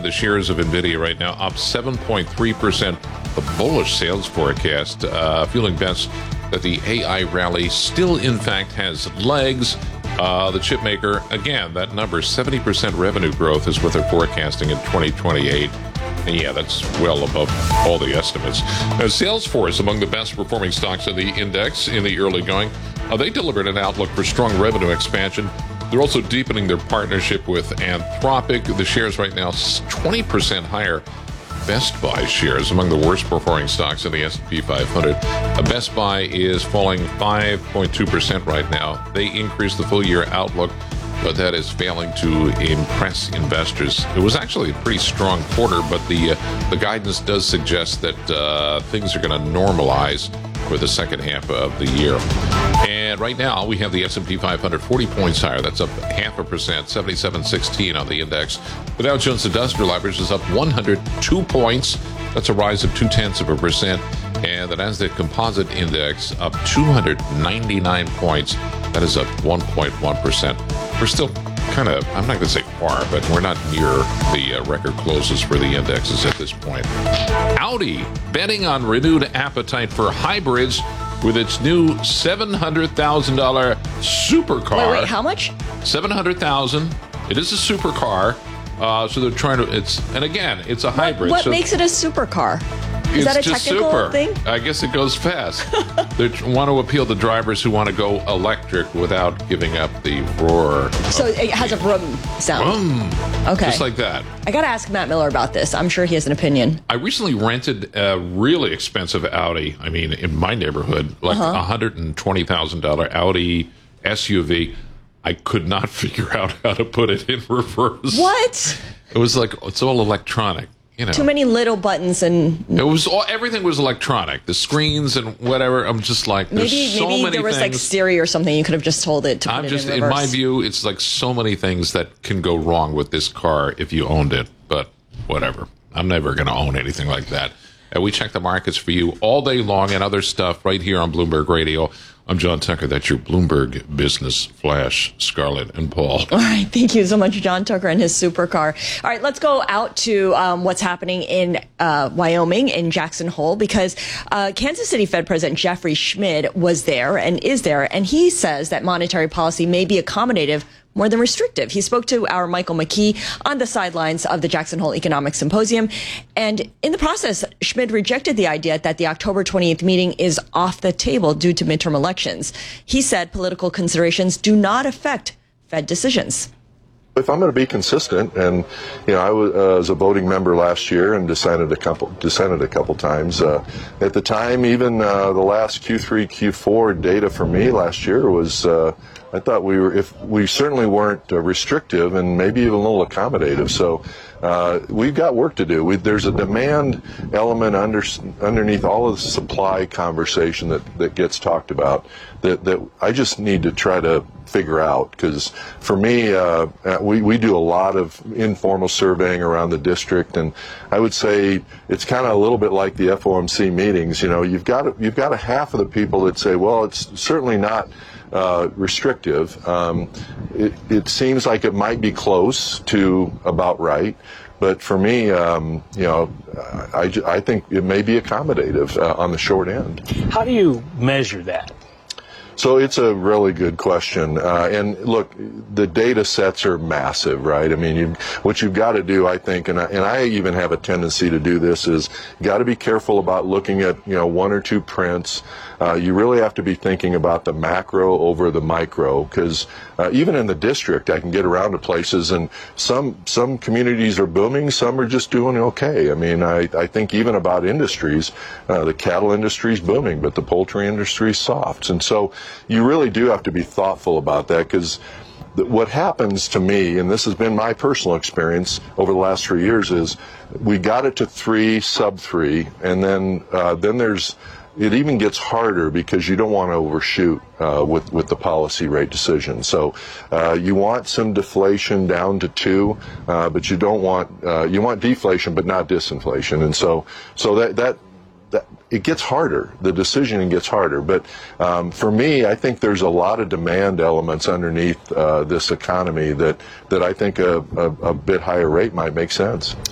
the shares of NVIDIA right now, up 7.3%. A bullish sales forecast, feeling best that the AI rally still, in fact, has legs. The chip maker, again, that number, 70% revenue growth is what they're forecasting in 2028. And yeah, that's well above all the estimates. Now, Salesforce, among the best performing stocks in the index in the early going, they delivered an outlook for strong revenue expansion. They're also deepening their partnership with Anthropic. The shares right now 20% higher. Best Buy shares among the worst performing stocks in the S&P 500. Best Buy is falling 5.2% right now. They increased the full year outlook, but that is failing to impress investors. It was actually a pretty strong quarter, but the guidance does suggest that things are going to normalize for the second half of the year. And right now, we have the S&P 500 40 points higher. That's up 0.5%, 77.16 on the index. The Dow Jones Industrial Average is up 102 points. That's a rise of 0.2%. And the Nasdaq Composite Index up 299 points. That is up 1.1%. We're still kind of, I'm not going to say far, but we're not near the record closes for the indexes at this point. Audi betting on renewed appetite for hybrids with its new $700,000 supercar. Wait, how much? $700,000. It is a supercar. So they're trying to, it's a hybrid. What makes it a supercar? Is that a technical thing? I guess it goes fast. They want to appeal to drivers who want to go electric without giving up the roar. So it has a vroom sound. Vroom. Okay. Just like that. I got to ask Matt Miller about this. I'm sure he has an opinion. I recently rented a really expensive Audi. I mean, in my neighborhood, like $120,000 Audi SUV. I could not figure out how to put it in reverse. What? It was like, it's all electronic. You know, too many little buttons and everything was electronic. The screens and whatever. I'm just like, there's so many there was things. like Siri or something. You could have just told it to put it in reverse. In my view, it's like so many things that can go wrong with this car if you owned it. But whatever. I'm never going to own anything like that. We check the markets for you all day long and other stuff right here on Bloomberg Radio. I'm John Tucker. That's your Bloomberg Business Flash, Scarlett and Paul. All right. Thank you so much, John Tucker and his supercar. All right. Let's go out to what's happening in Wyoming, in Jackson Hole, because Kansas City Fed President Jeffrey Schmid was there and is there, and he says that monetary policy may be accommodative more than restrictive. He spoke to our Michael McKee on the sidelines of the Jackson Hole Economic Symposium. And in the process, Schmid rejected the idea that the October 28th meeting is off the table due to midterm elections. He said political considerations do not affect Fed decisions. If I'm going to be consistent, and I was a voting member last year and dissented a couple times. At the time, even the last Q3, Q4 data for me last year was. I thought we certainly weren't restrictive and maybe even a little accommodative. So we've got work to do. There's a demand element underneath all of the supply conversation that gets talked about that I just need to try to figure out, because for me, we do a lot of informal surveying around the district, and I would say it's kind of a little bit like the FOMC meetings. You've got a half of the people that say, well, it's certainly not restrictive. It seems like it might be close to about right, but for me, I think it may be accommodative on the short end. How do you measure that? So it's a really good question. And look, the data sets are massive, right? I mean, what you've got to do, I think, and I even have a tendency to do this, is you got to be careful about looking at, one or two prints. You really have to be thinking about the macro over the micro, because even in the district, I can get around to places and some communities are booming, some are just doing okay. I mean, I think even about industries, the cattle industry is booming, but the poultry industry is soft. And so you really do have to be thoughtful about that, because what happens to me, and this has been my personal experience over the last 3 years, is we got it to 3, sub 3, and then it even gets harder because you don't want to overshoot with the policy rate decision. So you want some deflation down to 2, but you don't want you want deflation but not disinflation. And so that it gets harder. The decisioning gets harder. But for me, I think there's a lot of demand elements underneath this economy that I think a bit higher rate might make sense.